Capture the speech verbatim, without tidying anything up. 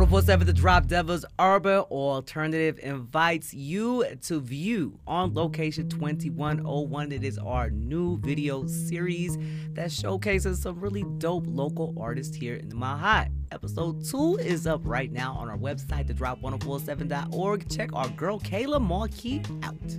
one oh four point seven The Drop, Denver's urban alternative, invites you to view On Location twenty-one oh one. It is our new video series that showcases some really dope local artists here in the Mile High. Episode two is up right now on our website, the drop one oh four seven dot org. Check our girl Kayla Marquis out.